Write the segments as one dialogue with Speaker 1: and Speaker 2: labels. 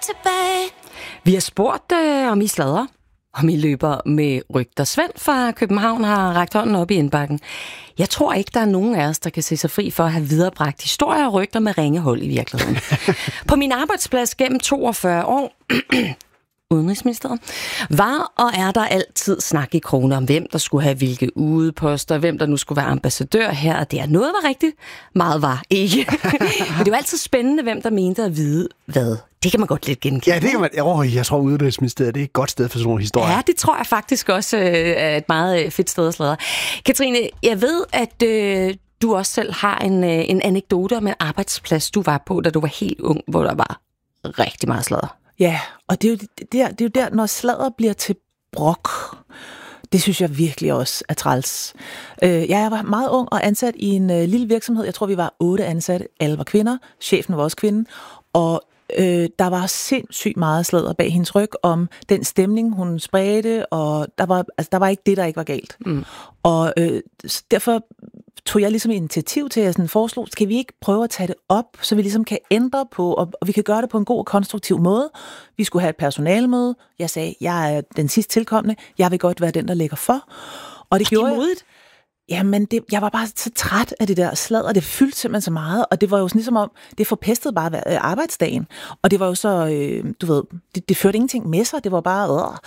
Speaker 1: tilbage.
Speaker 2: Vi har spurgt, om I sladrer, om I løber med rygter. Svend fra København har rakt hånden op i indbakken. Jeg tror ikke, der er nogen af os, der kan se sig fri for at have viderebragt historier og rygter med ringehold i virkeligheden. På min arbejdsplads gennem 42 år, Udenrigsministeriet, var og er der altid snak i kroner om, hvem der skulle have hvilke udeposter, hvem der nu skulle være ambassadør her, og det er noget var rigtigt, meget var ikke. Men det var altid spændende, hvem der mente at vide hvad. Det kan man godt lidt genkende.
Speaker 3: Ja, det kan man. Jeg tror, Udenrigsministeriet det er et godt sted for sådan nogle historier.
Speaker 2: Ja, det tror jeg faktisk også er et meget fedt sted at sladre. Katrine, jeg ved, at du også selv har en anekdote om en arbejdsplads, du var på, da du var helt ung, hvor der var rigtig meget sladder.
Speaker 4: Ja, og det er jo der, når sladder bliver til brok. Det synes jeg virkelig også er træls. Jeg var meget ung og ansat i en lille virksomhed. Jeg tror, vi var 8 ansatte. Alle var kvinder. Chefen var også kvinde. Og der var sindssygt meget sladder bag hendes ryg om den stemning, hun spredte, og der var ikke det, der ikke var galt. Mm. Og derfor tog jeg ligesom initiativ til, at jeg sådan foreslog, skal vi ikke prøve at tage det op, så vi ligesom kan ændre på, og vi kan gøre det på en god og konstruktiv måde. Vi skulle have et personalemøde. Jeg sagde, jeg er den sidst tilkommende. Jeg vil godt være den, der lægger for. Og det gjorde jeg. Jamen, jeg var bare så træt af det der sladder, det fyldte simpelthen så meget, og det var jo sådan ligesom om, det forpestede bare arbejdsdagen, og det var jo så, du ved, det førte ingenting med sig, det var bare,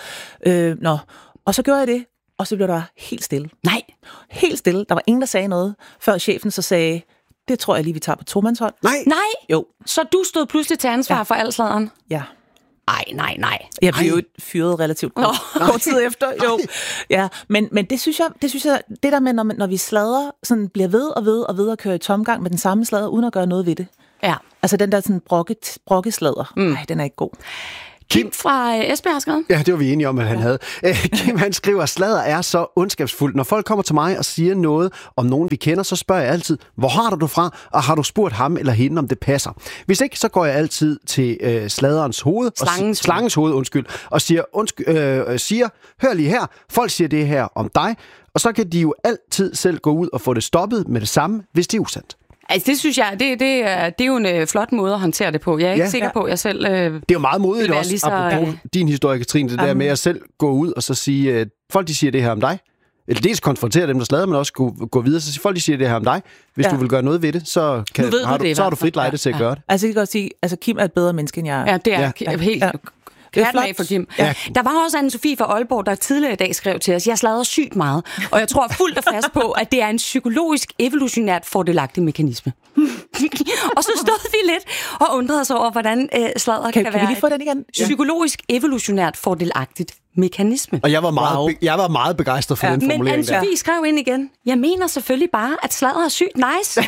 Speaker 4: og så gjorde jeg det, og så blev der helt stille.
Speaker 2: Nej.
Speaker 4: Helt stille, der var ingen, der sagde noget, før chefen så sagde, det tror jeg lige, vi tager på tomandshånd.
Speaker 2: Nej?
Speaker 4: Jo.
Speaker 2: Så du stod pludselig til ansvar for al sladderen?
Speaker 4: Ja.
Speaker 2: Nej.
Speaker 4: Jeg blev jo fyret relativt kort tid efter. Jo. Ja, men det synes jeg, det der med, når vi sladrer, sådan bliver ved og kører i tomgang med den samme sladder, uden at gøre noget ved det.
Speaker 2: Ja.
Speaker 4: Altså den der sådan brokkesladder. Nej, den er ikke god.
Speaker 2: Kim fra Esbjerg har skrevet.
Speaker 3: Ja, det var vi enige om, at han havde. Kim, han skriver, sladder er så ondskabsfuldt. Når folk kommer til mig og siger noget om nogen, vi kender, så spørger jeg altid, hvor har du fra, og har du spurgt ham eller hende, om det passer? Hvis ikke, så går jeg altid til sladderens hoved, slangens hoved, og siger, hør lige her, folk siger det her om dig, og så kan de jo altid selv gå ud og få det stoppet med det samme, hvis det er usandt.
Speaker 2: Altså, det synes jeg, det er jo en flot måde at håndtere det på. Jeg er ikke sikker på, at jeg selv...
Speaker 3: det er jo meget modigt også, apropos din historie, Katrine, det der med at selv gå ud og så sige, folk de siger det her om dig. Eller dels konfrontere dem, der sladrer, men også gå videre. Så folk de siger det her om dig. Hvis du vil gøre noget ved det, så har du frit lejde til at gøre det.
Speaker 4: Altså, jeg kan godt sige, Kim er et bedre menneske, end jeg er.
Speaker 2: Ja, det er helt... Det er flot. For Kim. Ja. Der var også Anne-Sophie fra Aalborg, der tidligere i dag skrev til os, jeg sladrer sygt meget, og jeg tror fuldt og fast på, at det er en psykologisk, evolutionært fordelagtig mekanisme. Og så stod vi lidt og undrede os over, hvordan sladder kan være
Speaker 4: vi lige få den igen?
Speaker 2: Psykologisk, evolutionært fordelagtigt mekanisme.
Speaker 3: Og jeg var meget begejstret for den formulering.
Speaker 2: Men Anne-Sophie skrev ind igen, jeg mener selvfølgelig bare, at sladder er sygt nice.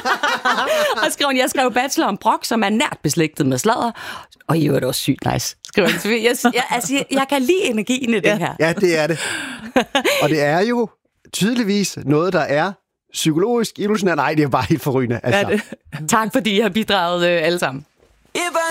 Speaker 2: Og jeg skrev bachelor om brok, som er nært beslægtet med sladder, og I er også sygt nice. Jeg kan lide energien i det her.
Speaker 3: Ja, det er det. Og det er jo tydeligvis noget, der er psykologisk, evolutionært. Nej, det er bare helt forrygende. Altså.
Speaker 2: Tak fordi I har bidraget alle sammen.